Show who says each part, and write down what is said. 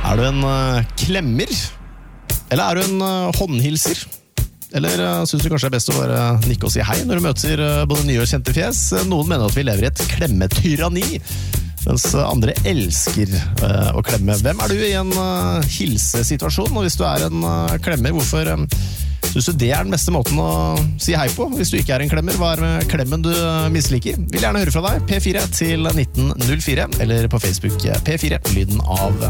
Speaker 1: Er du en klemmer? Eller er du en håndhilser? Eller synes du kanskje det er best å bare nikke og si hei når du møter både nye og kjente fjes? Noen mener at vi lever i et klemmetyranni, mens andre elsker å klemme. Hvem er du i en hilsesituasjon? Og hvis du er en klemmer, hvorfor synes du det er den beste måten å si hei på? Hvis du ikke er en klemmer, hva er med klemmen du misliker? Vil gjerne høre fra deg. P4 til 1904, eller på Facebook P4, lyden av